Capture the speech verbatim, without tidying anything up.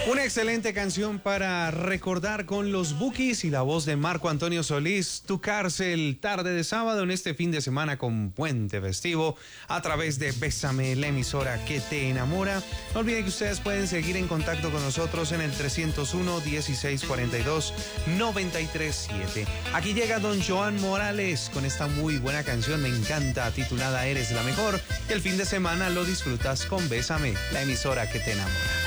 Una excelente canción para recordar con los Bukis y la voz de Marco Antonio Solís, Tu Cárcel, tarde de sábado en este fin de semana con puente festivo a través de Bésame, la emisora que te enamora. No olviden que ustedes pueden seguir en contacto con nosotros en el trescientos uno, dieciséis cuarenta y dos, noventa y tres siete. Aquí llega don Joan Morales con esta muy buena canción, me encanta, titulada Eres la Mejor. El fin de semana lo disfrutas con Bésame, la emisora que te enamora.